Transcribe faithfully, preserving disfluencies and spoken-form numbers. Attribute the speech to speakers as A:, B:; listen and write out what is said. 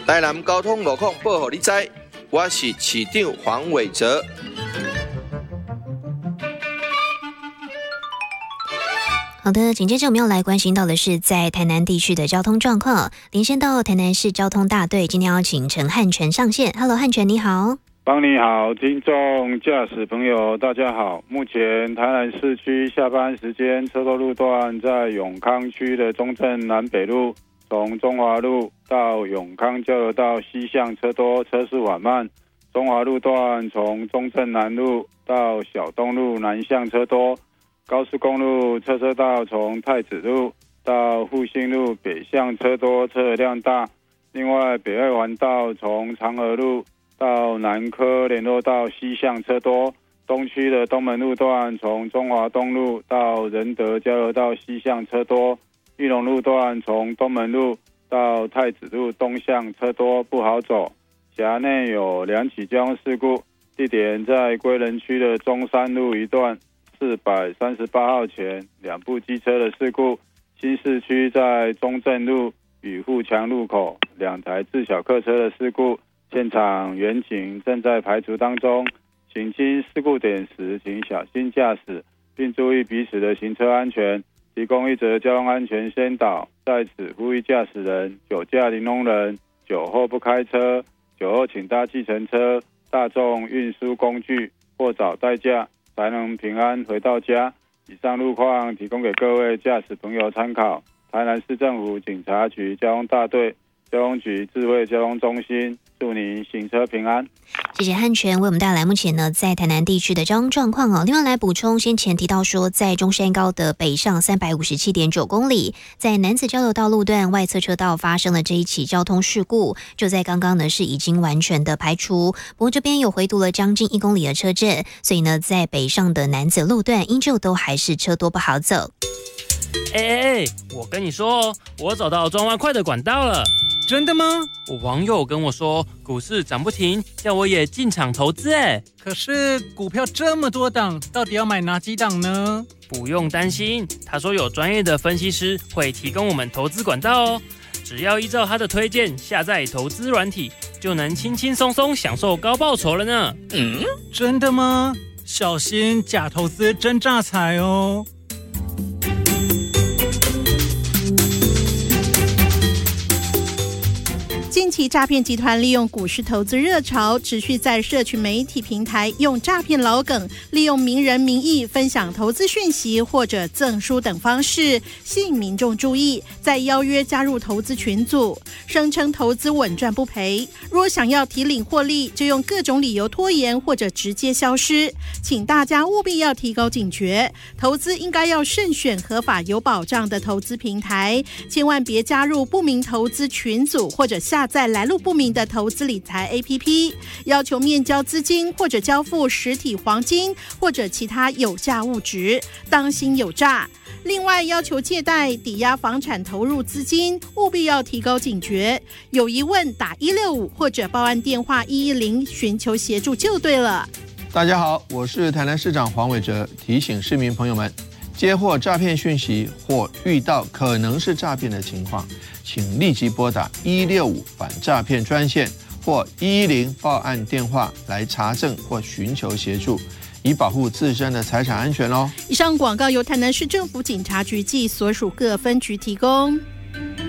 A: 台南交通路况报给你知，我是市长黄伟哲。
B: 好的，紧接着我们要来关心到的是在台南地区的交通状况。连线到台南市交通大队，今天要请陈汉全上线。Hello， 汉全你好。
C: 帮你好，听众驾驶朋友大家好。目前台南市区下班时间车多路段在永康区的中正南北路，从中华路到永康交流道西向车多，车速缓慢。中华路段从中正南路到小东路南向车多。高速公路车车道从太子路到复兴路北向车多，车流量大。另外北二环道从长河路到南科联络道西向车多，东区的东门路段从中华东路到仁德交流道西向车多，裕隆路段从东门路到太子路东向车多，不好走。辖内有两起交通事故，地点在归仁区的中山路一段四百三十八号前两部机车的事故，新市区在中正路与富强路口两台自小客车的事故，现场原警正在排除当中，行经事故点时请小心驾驶，并注意彼此的行车安全。提供一则交通安全宣导，在此呼吁驾驶人、酒驾零容人、酒后不开车、酒后请搭计程车、大众运输工具或找代驾，才能平安回到家。以上路况提供给各位驾驶朋友参考。台南市政府警察局交通大队、交通局智慧交通中心，祝您行车平安。
B: 谢谢汉全为我们带来目前呢在台南地区的交通状况哦。另外来补充，先前提到说，在中山高的北上三百五十七点九公里，在南子交流道路段外侧车道发生了这一起交通事故，就在刚刚呢是已经完全的排除。不过这边有回堵了将近一公里的车阵，所以呢在北上的南子路段依旧都还是车多不好走。
D: 哎哎哎，我跟你说哦，我找到转弯快的管道了。
E: 真的吗？
D: 我网友跟我说，股市涨不停，叫我也进场投资。哎，
E: 可是股票这么多档，到底要买哪几档呢？
D: 不用担心，他说有专业的分析师会提供我们投资管道哦。只要依照他的推荐下载投资软体，就能轻轻松松享受高报酬了呢。
E: 嗯，真的吗？小心假投资真诈财哦。
F: 近期诈骗集团利用股市投资热潮，持续在社群媒体平台用诈骗老梗，利用名人名义分享投资讯息或者赠书等方式，吸引民众注意，再邀约加入投资群组，声称投资稳赚不赔。若想要提领获利，就用各种理由拖延或者直接消失。请大家务必要提高警觉，投资应该要慎选合法有保障的投资平台，千万别加入不明投资群组或者下载来路不明的投资理财 A P P， 要求面交资金或者交付实体黄金或者其他有价物质，当心有诈。另外，要求借贷、抵押房产投入资金，务必要提高警觉。有疑问打一六五或者报案电话一一零寻求协助就对了。
G: 大家好，我是台南市长黄伟哲，提醒市民朋友们，接获诈骗讯息或遇到可能是诈骗的情况，请立即拨打一六五反诈骗专线或一一零报案电话来查证或寻求协助，以保护自身的财产安全哦。
F: 以上广告由台南市政府警察局暨所属各分局提供。